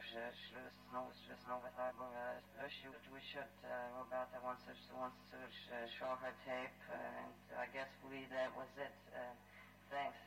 Schlussnova we should Roberta wants to show her tape, and I guess that was it. Thanks.